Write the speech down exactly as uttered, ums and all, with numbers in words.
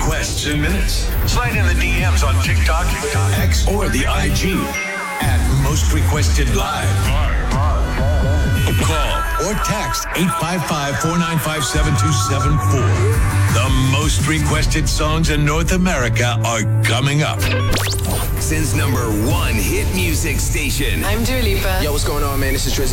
requests in minutes. Slide in the D Ms on TikTok, X, or the I G at Most Requested Live. Call or text eight five five, four nine five, seven two seven four. The most requested songs in North America are coming up. Since number one hit music station. I'm Dua Lipa. Yo, what's going on, man? This is Drizzy